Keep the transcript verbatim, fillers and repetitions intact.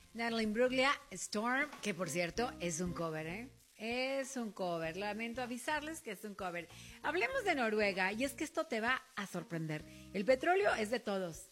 Natalie Imbruglia, Storm, que por cierto es un cover, ¿eh? Es un cover. Lamento avisarles que es un cover. Hablemos de Noruega y es que esto te va a sorprender. El petróleo es de todos.